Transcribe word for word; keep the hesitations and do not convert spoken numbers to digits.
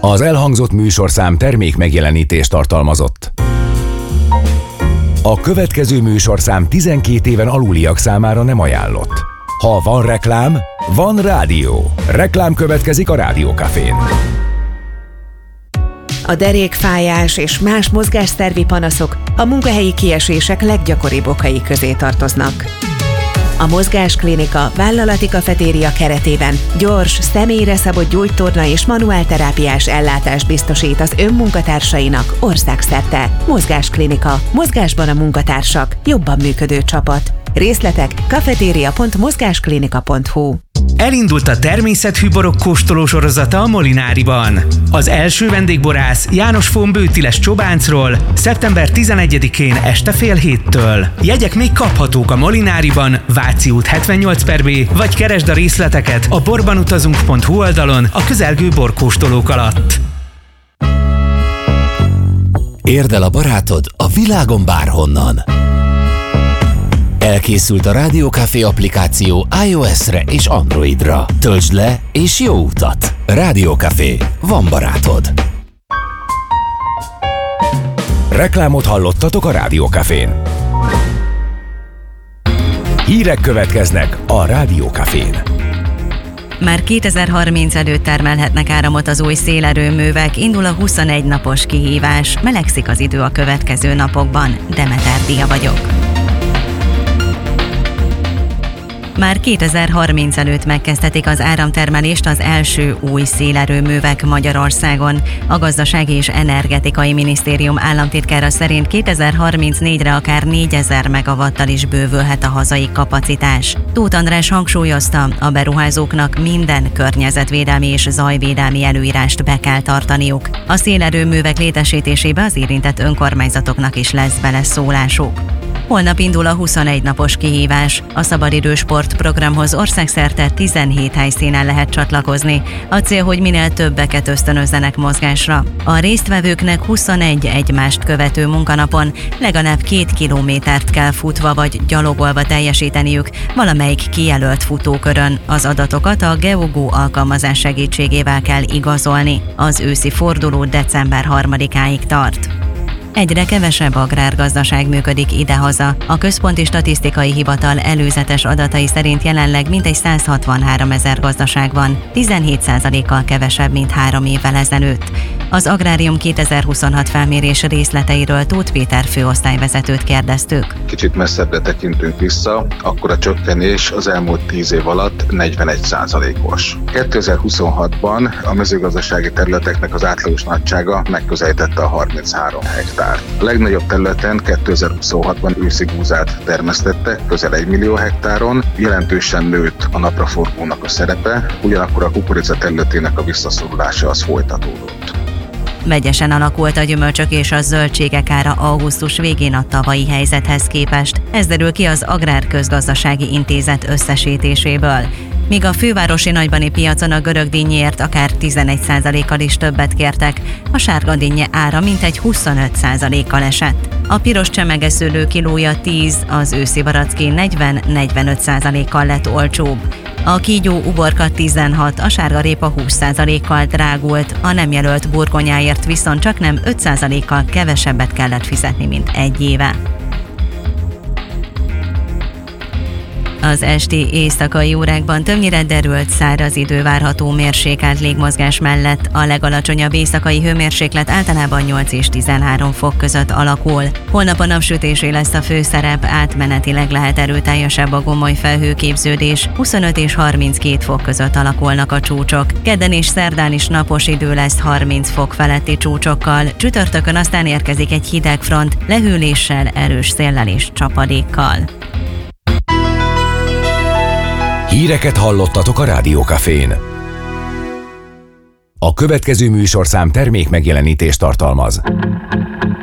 Az elhangzott műsorszám termék megjelenítést tartalmazott. A következő műsorszám tizenkét éven aluliak számára nem ajánlott. Ha van reklám, van rádió. Reklám következik a Rádió Cafén. A derékfájás és más mozgásszervi panaszok a munkahelyi kiesések leggyakoribb okai közé tartoznak. A Mozgásklinika vállalati kafetéria keretében gyors, személyre szabott gyógytorna és manuálterápiás ellátást biztosít az önmunkatársainak országszerte. Mozgásklinika. Mozgásban a munkatársak. Jobban működő csapat. Részletek kafetéria pont mozgásklinika pont hu. Elindult a természetfű borok kóstoló sorozata a Molináriban. Az első vendégborász János von Bőtiles Csobáncról szeptember tizenegyedikén este fél héttől. Jegyek még kaphatók a Molináriban, Váci út hetvennyolc per B, vagy keresd a részleteket a borbanutazunk pont hu oldalon a közelgő borkóstolók alatt. Érd el a barátod a világon bárhonnan. Elkészült a Rádió Café applikáció iOS-re és Androidra. Töltsd le és jó utat! Rádió Café. Van barátod. Reklámot hallottatok a Rádió Cafén. Hírek következnek a Rádió Cafén. Már kétezer-harminc előtt termelhetnek áramot az új szélerőművek, indul a huszonegy napos kihívás. Melegszik az idő a következő napokban. Demeter Dia vagyok. Már kétezer-harminc előtt megkezdhetik az áramtermelést az első új szélerőművek Magyarországon. A Gazdasági és Energetikai Minisztérium államtitkára szerint kétezer-harmincnégyre akár négyezer megawattal is bővülhet a hazai kapacitás. Tóth András hangsúlyozta, a beruházóknak minden környezetvédelmi és zajvédelmi előírást be kell tartaniuk. A szélerőművek létesítésébe az érintett önkormányzatoknak is lesz beleszólásuk. Holnap indul a huszonegy napos kihívás. A szabadidős sportprogramhoz országszerte tizenhét helyszínen lehet csatlakozni. A cél, hogy minél többeket ösztönözzenek mozgásra. A résztvevőknek huszonegy egymást követő munkanapon legalább két kilométert kell futva vagy gyalogolva teljesíteniük valamelyik kijelölt futókörön. Az adatokat a GeoGo alkalmazás segítségével kell igazolni. Az őszi forduló december harmadikáig tart. Egyre kevesebb agrárgazdaság működik idehaza. A Központi Statisztikai Hivatal előzetes adatai szerint jelenleg mintegy száz hatvanháromezer gazdaság van, tizenhét százalékkal kevesebb, mint három évvel ezelőtt. Az Agrárium kétezer-huszonhat felmérés részleteiről Tóth Péter főosztályvezetőt kérdeztük. Kicsit messzebbre tekintünk vissza, akkor a csökkenés az elmúlt tíz év alatt negyvenegy százalékos. kétezer-huszonhatban a mezőgazdasági területeknek az átlagos nagysága megközelítette a harminchárom hektár. A legnagyobb területen kétezer-huszonhatban őszi búzát termesztettek, közel egy millió hektáron, jelentősen nőtt a napraforgónak a szerepe, ugyanakkor a kukorica területének a visszaszorulása az folytatódott. Vegyesen alakult a gyümölcsök és a zöldségek ára augusztus végén a tavalyi helyzethez képest. Ez derül ki az Agrárközgazdasági Intézet összesítéséből. Míg a fővárosi nagybani piacon a görög dinnyéért akár tizenegy százalékkal is többet kértek, a sárga dinnye ára mintegy huszonöt százalékkal esett. A piros csemegeszőlő kilója tíz, az őszi barackké negyven-negyvenöt százalékkal lett olcsóbb. A kígyó uborka tizenhat, a sárgarépa húsz százalékkal drágult, a nem jelölt burgonyáért viszont csaknem öt százalékkal kevesebbet kellett fizetni, mint egy éve. Az esti éjszakai órákban többnyire derült száraz idő várható mérsékelt légmozgás mellett, a legalacsonyabb éjszakai hőmérséklet általában nyolc és tizenhárom fok között alakul. Holnap a napsütésé lesz a főszerep, átmenetileg lehet erőteljesebb a gomoly felhőképződés, huszonöt és harminckét fok között alakulnak a csúcsok. Kedden és szerdán is napos idő lesz harminc fok feletti csúcsokkal, csütörtökön aztán érkezik egy hideg front, lehűléssel, erős széllel és csapadékkal. Híreket hallottatok a Rádió Cafén. A következő műsorszám termék megjelenítést tartalmaz.